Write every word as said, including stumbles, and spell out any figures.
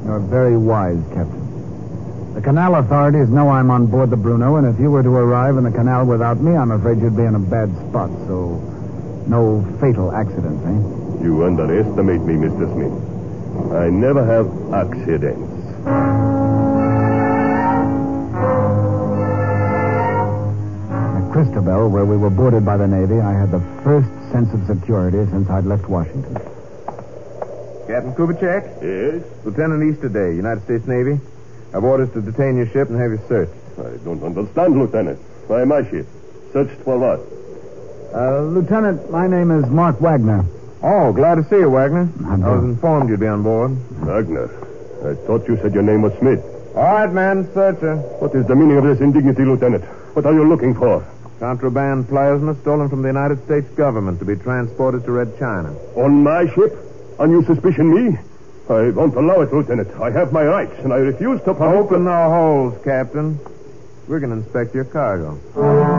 You're very wise, Captain. The canal authorities know I'm on board the Bruno, and if you were to arrive in the canal without me, I'm afraid you'd be in a bad spot, so no fatal accidents, eh? You underestimate me, Mister Smith. I never have accidents. At Cristobal, where we were boarded by the Navy, I had the first sense of security since I'd left Washington. Captain Kubitschek? Yes? Lieutenant Easterday, United States Navy. I've orders to detain your ship and have you searched. I don't understand, Lieutenant. Why my ship? Searched for what? Uh, Lieutenant, my name is Mark Wagner. Oh, glad to see you, Wagner. I'm I was good. informed you'd be on board. Wagner. I thought you said your name was Smith. All right, man, search her. What is the meaning of this indignity, Lieutenant? What are you looking for? Contraband plasma stolen from the United States government to be transported to Red China. On my ship? And you suspicion me? I won't allow it, Lieutenant. I have my rights, and I refuse to permit... Open the holes, Captain. We're going to inspect your cargo.